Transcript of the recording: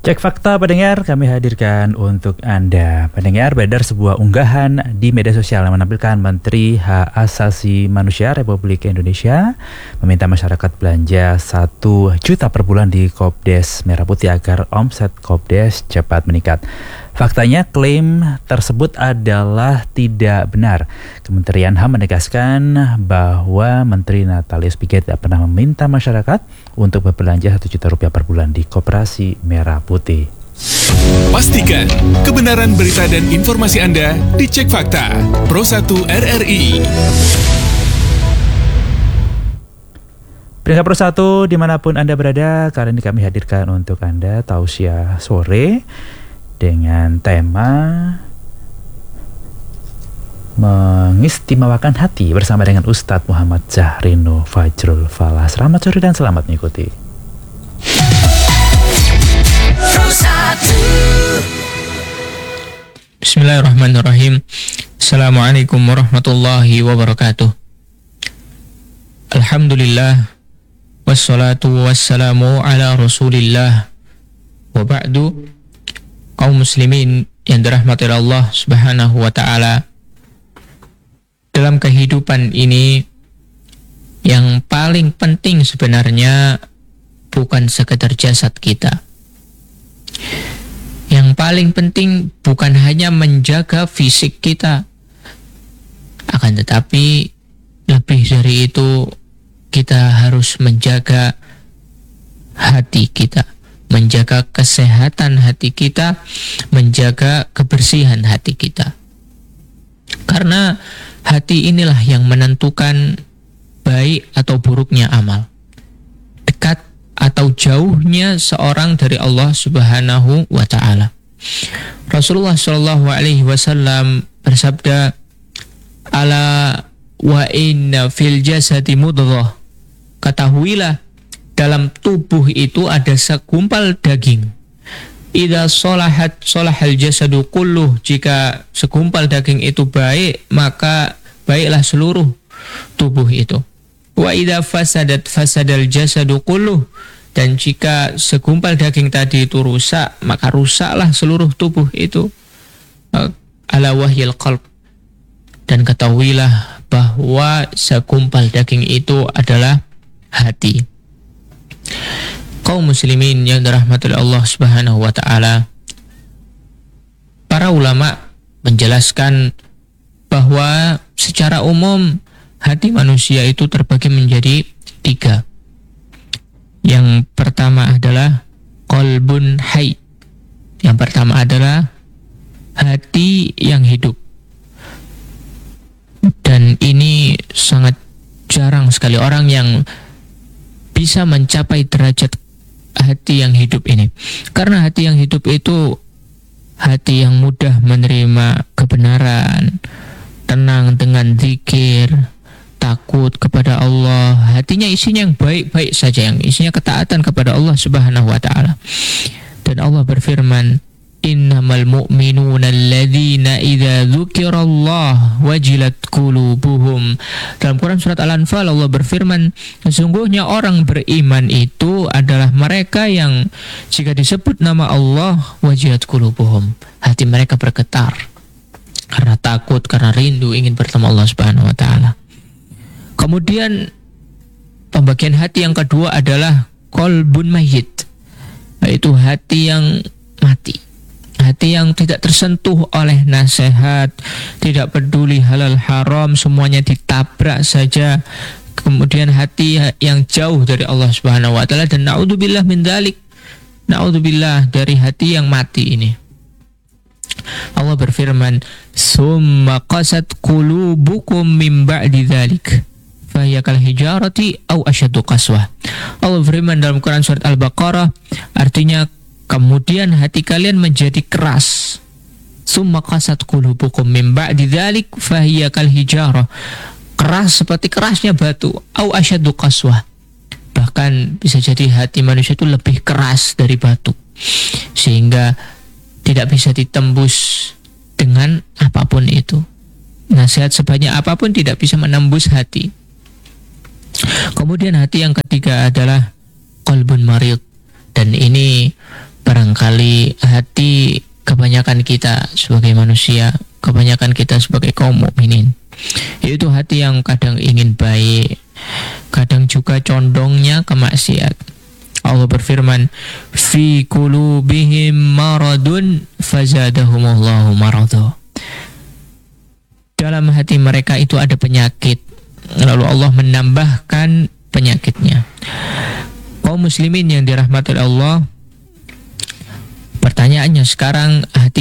Cek fakta pendengar, kami hadirkan untuk Anda. Pendengar, beredar sebuah unggahan di media sosial yang menampilkan Menteri Hak Asasi Manusia Republik Indonesia meminta masyarakat belanja 1 juta per bulan di Kopdes Merah Putih agar omset Kopdes cepat meningkat. Faktanya, klaim tersebut adalah tidak benar. Kementerian HAM menegaskan bahwa Menteri Natalius Pigai tidak pernah meminta masyarakat untuk berbelanja 1 juta rupiah per bulan di Koperasi Merah Putih. Pastikan kebenaran berita dan informasi Anda dicek fakta. Pro 1 RRI. Pendengar Pro 1 dimanapun Anda berada, kali ini kami hadirkan untuk Anda tausiah sore dengan tema mengistimewakan hati bersama dengan Ustadz Muhammad Zahrino Fajrul Falah. Selamat sore dan selamat mengikuti. Bismillahirrahmanirrahim. Assalamualaikum warahmatullahi wabarakatuh. Alhamdulillah, wassalatu wassalamu ala rasulillah, wa ba'du. Kaum muslimin yang dirahmati Allah subhanahu wa ta'ala, dalam kehidupan ini yang paling penting sebenarnya bukan sekedar jasad kita. Yang paling penting bukan hanya menjaga fisik kita, akan tetapi lebih dari itu kita harus menjaga hati kita, menjaga kesehatan hati kita, menjaga kebersihan hati kita. Karena hati inilah yang menentukan baik atau buruknya amal, dekat atau jauhnya seorang dari Allah Subhanahu wa ta'ala. Rasulullah Shallallahu alaihi wasallam bersabda, "Ala wa inna fil jasadi mudghah." Ketahuilah, dalam tubuh itu ada segumpal daging. Idza sholahat sholahal jasadu kulluh. Jika segumpal daging itu baik, maka baiklah seluruh tubuh itu. Wa idza fasadat fasadal jasadu kulluh. Dan jika segumpal daging tadi itu rusak, maka rusaklah seluruh tubuh itu. Ala wahyil qalb. Dan ketahuilah bahwa segumpal daging itu adalah hati. Kaum muslimin yang dirahmati Allah Subhanahu wa ta'ala, para ulama menjelaskan bahwa secara umum hati manusia itu terbagi menjadi 3. Yang pertama adalah qalbun hayy. Yang pertama adalah hati yang hidup. Dan ini sangat jarang sekali orang yang bisa mencapai derajat hati yang hidup ini. Karena hati yang hidup itu hati yang mudah menerima kebenaran, tenang dengan zikir, takut kepada Allah. Hatinya isinya yang baik-baik saja, yang isinya ketaatan kepada Allah Subhanahu wa ta'ala. Dan Allah berfirman, "Innamal mu'minuna alladzina idza dzukirallah wajilat qulubuhum." Dalam Quran surat Al-Anfal Allah berfirman, sesungguhnya orang beriman itu adalah mereka yang jika disebut nama Allah wajilat qulubuhum, hati mereka bergetar karena takut, karena rindu ingin bertemu Allah Subhanahu wa ta'ala. Kemudian pembagian hati yang kedua adalah qalbun mayyit, yaitu hati yang mati. Hati yang tidak tersentuh oleh nasihat, tidak peduli halal haram, semuanya ditabrak saja. Kemudian hati yang jauh dari Allah Subhanahu wa ta'ala, dan na'udzubillah min dzalik. Na'udzubillah dari hati yang mati ini. Allah berfirman, "Summa qasat qulubukum min ba'di dzalik fahiya kal hijarati aw asyaddu qaswah." Allah berfirman dalam Quran surat Al-Baqarah, artinya kemudian hati kalian menjadi keras. Summa qasat qulubukum min ba'di dzalik fahiya kal hijarah. Keras seperti kerasnya batu, aw asyaddu qaswah. Bahkan bisa jadi hati manusia itu lebih keras dari batu, sehingga tidak bisa ditembus dengan apapun itu. Nasihat sebanyak apapun tidak bisa menembus hati. Kemudian hati yang ketiga adalah qalbun marid, dan ini para barangkali hati kebanyakan kita sebagai manusia, kebanyakan kita sebagai kaum mukminin, yaitu hati yang kadang ingin baik, kadang juga condongnya ke maksiat. Allah berfirman, fi qulubihim maradun fazadahumullahu marada. Dalam hati mereka itu ada penyakit, lalu Allah menambahkan penyakitnya. Kaum muslimin yang dirahmati Allah, pertanyaannya sekarang, hati